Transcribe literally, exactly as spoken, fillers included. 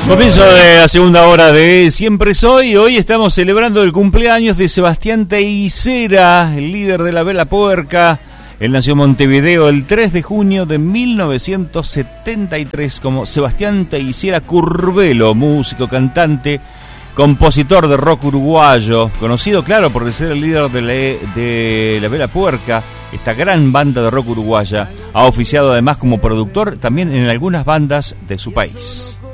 Comienzo de la segunda hora de Siempre Soy. Hoy estamos celebrando el cumpleaños de Sebastián Teissera, el líder de la Vela Puerca. Él nació en Montevideo el tres de junio de mil novecientos setenta y tres como Sebastián Teissera Curbelo, músico, cantante, compositor de rock uruguayo, conocido, claro, por ser el líder de la, de la Vela Puerca, esta gran banda de rock uruguaya. Ha oficiado además como productor también en algunas bandas de su país.